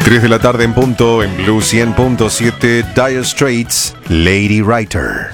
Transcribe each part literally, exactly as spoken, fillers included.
tres de la tarde en punto, en Blue cien punto siete, Dire Straits, Lady Writer.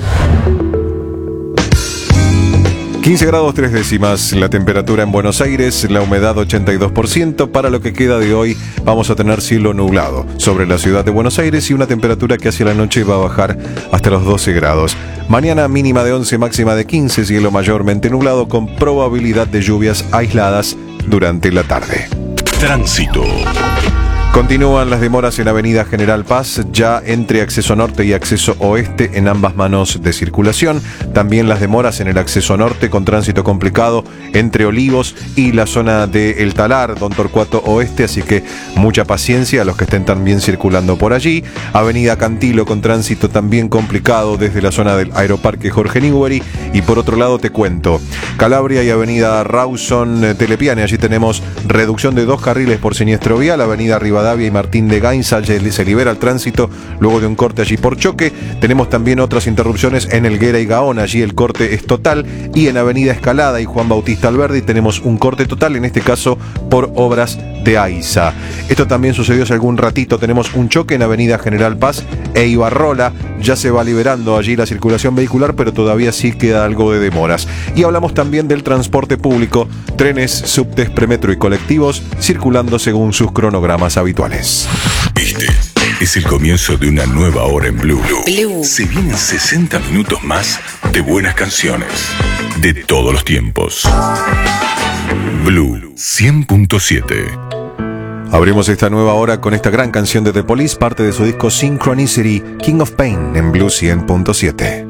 quince grados tres décimas la temperatura en Buenos Aires, la humedad ochenta y dos por ciento. Para lo que queda de hoy vamos a tener cielo nublado sobre la ciudad de Buenos Aires y una temperatura que hacia la noche va a bajar hasta los doce grados. Mañana mínima de once, máxima de quince, cielo mayormente nublado con probabilidad de lluvias aisladas durante la tarde. Tránsito. Continúan las demoras en Avenida General Paz, ya entre acceso norte y acceso oeste en ambas manos de circulación. También las demoras en el acceso norte con tránsito complicado entre Olivos y la zona de El Talar, Don Torcuato Oeste, así que mucha paciencia a los que estén también circulando por allí. Avenida Cantilo con tránsito también complicado desde la zona del Aeroparque Jorge Newbery. Y por otro lado te cuento, Calabria y Avenida Rawson Telepiane, allí tenemos reducción de dos carriles por siniestro vial. Avenida Rivadavia y Martín de Gainza se libera el tránsito luego de un corte allí por choque. Tenemos también otras interrupciones en Helguera y Gaona, allí el corte es total, y en Avenida Escalada y Juan Bautista Alberdi tenemos un corte total, en este caso por obras de AISA. Esto también sucedió hace algún ratito, tenemos un choque en Avenida General Paz e Ibarrola, ya se va liberando allí la circulación vehicular, pero todavía sí queda algo de demoras. Y hablamos también del transporte público, trenes, subtes, premetro y colectivos circulando según sus cronogramas habituales. Este es el comienzo de una nueva hora en Blue. Blue. Se vienen sesenta minutos más de buenas canciones de todos los tiempos. Blue cien punto siete. Abrimos esta nueva hora con esta gran canción de The Police, parte de su disco Synchronicity, King of Pain, en Blue cien punto siete.